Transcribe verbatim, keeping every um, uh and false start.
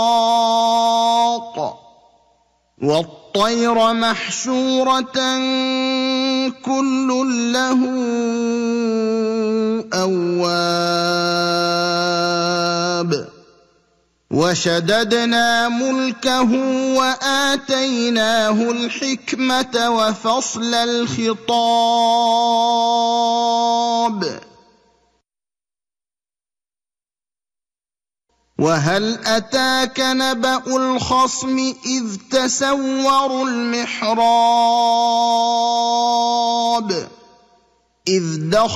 وَالطَّيْرَ مَحْشُورَةً كُلٌّ لَّهُ أَوَّابٌ وَشَدَدْنَا مُلْكَهُ وَآتَيْنَاهُ الْحِكْمَةَ وَفَصْلَ الْخِطَابِ وَهَلْ أَتَاكَ نَبَأُ الْخَصْمِ إِذْ تَسَوَّرُوا الْمِحْرَابَ إِذْ دَخَلُوا